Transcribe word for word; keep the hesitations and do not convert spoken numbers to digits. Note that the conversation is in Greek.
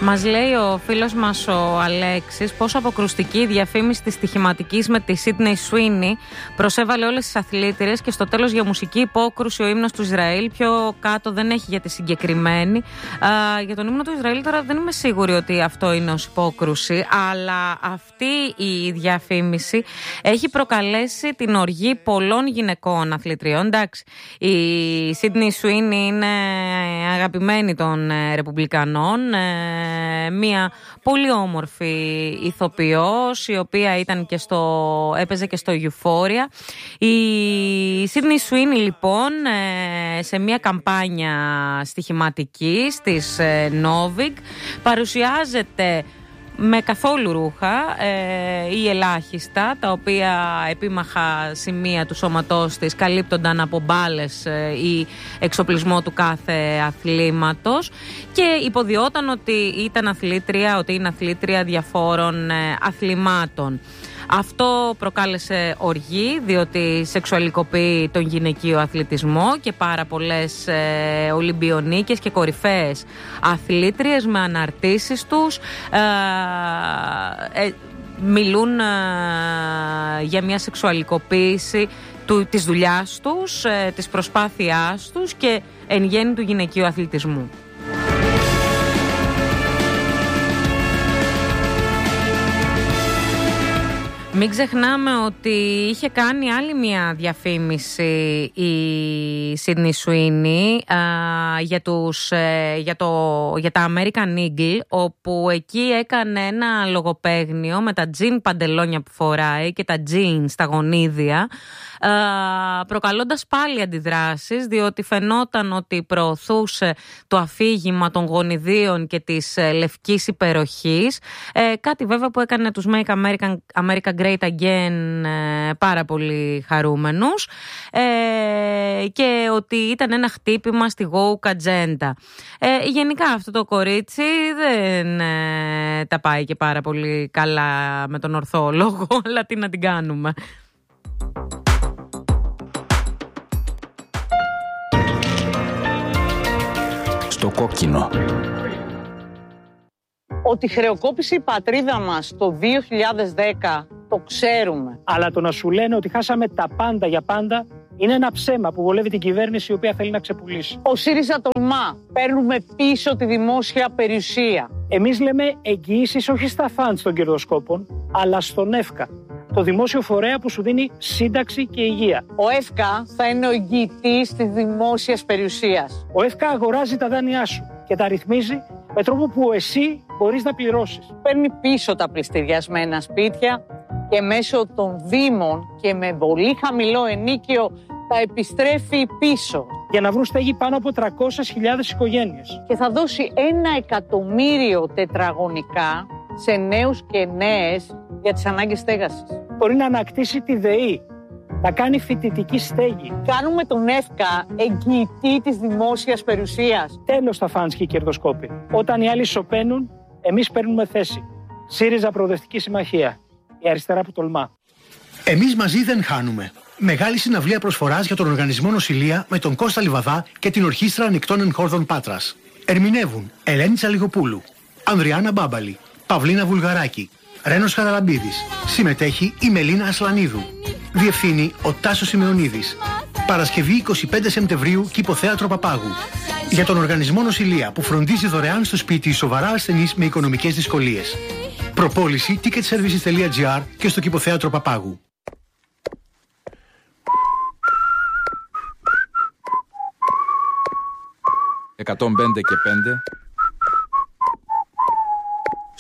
Μας λέει ο φίλος μας ο Αλέξης πόσο αποκρουστική η διαφήμιση της στοιχηματικής με τη Σίντνεϊ Σουίνι προσέβαλε όλες τις αθλήτριες και στο τέλος για μουσική υπόκρουση ο ύμνος του Ισραήλ. Πιο κάτω δεν έχει για τη συγκεκριμένη. Α, για τον ύμνο του Ισραήλ τώρα δεν είμαι σίγουρη ότι αυτό είναι ως υπόκρουση, αλλά αυτή η διαφήμιση έχει προκαλέσει την οργή πολλών γυναικών αθλητριών. Εντάξει, η Σίντνεϊ Σουίνι είναι αγαπημένη των Ρεπουμπλικανών. Μία πολύ όμορφη ηθοποιός, η οποία ήταν και στο, έπαιζε και στο Euphoria. Η Σίντνεϊ Σουίνι λοιπόν σε μία καμπάνια στοιχηματικής της Novig παρουσιάζεται με καθόλου ρούχα ε, ή ελάχιστα, τα οποία επίμαχα σημεία του σώματός της καλύπτονταν από μπάλες ε, ή εξοπλισμό του κάθε αθλήματος, και υποδιόταν ότι ήταν αθλήτρια, ότι είναι αθλήτρια διαφόρων ε, αθλημάτων. Αυτό προκάλεσε οργή, διότι σεξουαλικοποιεί τον γυναικείο αθλητισμό και πάρα πολλές ε, Ολυμπιονίκες και κορυφαίες αθλήτριες με αναρτήσεις τους ε, ε, μιλούν ε, για μια σεξουαλικοποίηση του, της δουλειάς τους, ε, της προσπάθειάς τους και εν γέννη του γυναικείου αθλητισμού. Μην ξεχνάμε ότι είχε κάνει άλλη μια διαφήμιση η Σίντνεϊ Σουίνι για, τους, για, το, για τα American Eagle, όπου εκεί έκανε ένα λογοπαίγνιο με τα τζιν παντελόνια που φοράει και τα τζιν στα γονίδια, προκαλώντας πάλι αντιδράσεις, διότι φαινόταν ότι προωθούσε το αφήγημα των γονιδίων και της λευκής υπεροχής, κάτι βέβαια που έκανε τους Make American, America Great Again πάρα πολύ χαρούμενους, και ότι ήταν ένα χτύπημα στη woke agenda. Γενικά αυτό το κορίτσι δεν τα πάει και πάρα πολύ καλά με τον ορθό λόγο, αλλά τι να την κάνουμε. Στο κόκκινο. Ότι χρεοκόπησε η πατρίδα μας το δύο χιλιάδες δέκα το ξέρουμε. Αλλά το να σου λένε ότι χάσαμε τα πάντα για πάντα είναι ένα ψέμα που βολεύει την κυβέρνηση, η οποία θέλει να ξεπουλήσει. Ο ΣΥΡΙΖΑ τολμά. Παίρνουμε πίσω τη δημόσια περιουσία. Εμείς λέμε εγγυήσεις όχι στα φαντς των κερδοσκόπων, αλλά στον ΕΦΚΑ, το δημόσιο φορέα που σου δίνει σύνταξη και υγεία. Ο ΕΦΚΑ θα είναι ο εγγυητής της δημόσιας περιουσίας. Ο ΕΦΚΑ αγοράζει τα δάνειά σου και τα ρυθμίζει με τρόπο που εσύ μπορείς να πληρώσεις. Παίρνει πίσω τα πληστηριασμένα σπίτια και μέσω των δήμων και με πολύ χαμηλό ενίκιο τα επιστρέφει πίσω. Για να βρουν στέγη πάνω από τριακόσιες χιλιάδες οικογένειες. Και θα δώσει ένα εκατομμύριο τετραγωνικά σε νέους και νέες για τις ανάγκες στέγασης. Μπορεί να ανακτήσει τη ΔΕΗ, να κάνει φοιτητική στέγη. Κάνουμε τον ΕΦΚΑ εγγυητή της δημόσιας περιουσίας. Τέλος τα φαντς και οι κερδοσκόποι. Όταν οι άλλοι σωπαίνουν, εμείς παίρνουμε θέση. ΣΥΡΙΖΑ Προοδευτική Συμμαχία. Η αριστερά που τολμά. Εμείς μαζί δεν χάνουμε. Μεγάλη συναυλία προσφοράς για τον Οργανισμό Νοσηλεία με τον Κώστα Λιβαδά και την Ορχήστρα Ανοιχτών Εγχόρδων Πάτρας. Ερμηνεύουν Ελένη Τσαλιγοπούλου, Ανδριάννα Μπάμπαλη, Παυλίνα Βουλγαράκη, Ρένος Χαραλαμπίδης. Συμμετέχει η Μελίνα Ασλανίδου. Διευθύνει ο Τάσος Σημεωνίδης. Παρασκευή εικοστή πέμπτη Σεπτεμβρίου, Κηποθέατρο Παπάγου. Για τον Οργανισμό Νοσηλεία που φροντίζει δωρεάν στο σπίτι σοβαρά ασθενείς με οικονομικές δυσκολίες. Προπόληση ticket services τελεία gr και στο Κηποθέατρο Παπάγου. εκατόν πέντε και πέντε